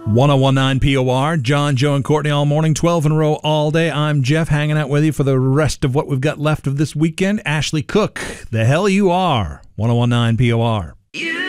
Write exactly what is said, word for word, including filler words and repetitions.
ten nineteen P O R, John, Joe, and Courtney all morning, twelve in a row all day. I'm Jeff, hanging out with you for the rest of what we've got left of this weekend. Ashley Cook, the hell you are. ten nineteen P O R. You